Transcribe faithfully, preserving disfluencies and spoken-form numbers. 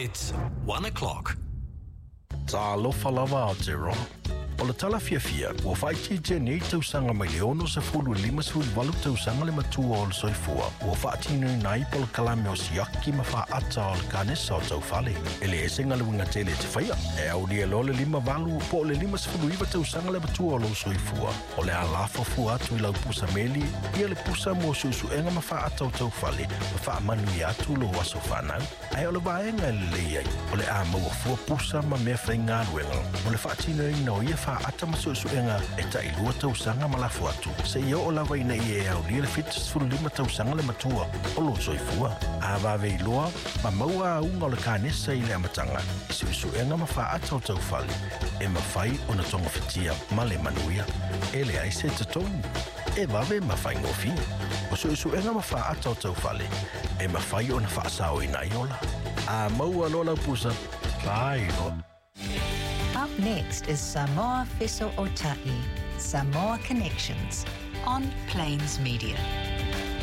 It's one o'clock. Ta lofa lava o te ro. O le tala fia fia, ua whaiti te nei tausanga mai leono sa fulu lima sfulu walu tausanga le matua o le soifua. Ua whaatinu nai po le kalame o siaki ma wha ata o le kanesa o tau fale. E le esenga le winga tele te whaia. E au lia lo le lima walu po le lima sfulu iwa tausanga le matua o le soifua. O le alafa fu atu i lau pusa meli, ia le pusa mo susu enga ma wha ata o tau fale, ma wha manu i atu lo waso whanau. Ai o le vaenga le leiai, o le a maua fua pusa ma mea whainga ruenga. O le whaatinu i no ia fa ata masusu enga e tai lua tausanga malafu atu. Se ia o lawa ina i e au lia le fitas fulu lima tausanga le matua o lo soifua. A vawe i loa, ma maua a unga o le kanesa i le amatanga. Isu isu enga ma fa ata o tau fali. E ma fai o na tonga fitia ma le manuia. E le aise te tonu. E vawe ma fai ngofi. O su isu enga ma fa ata o tau fali. E ma fai o na fa asao ina iola. A maua lola pusa. Vai lo. Up next is Samoa Fiso Ota'i, Samoa Connections, on Plains Media.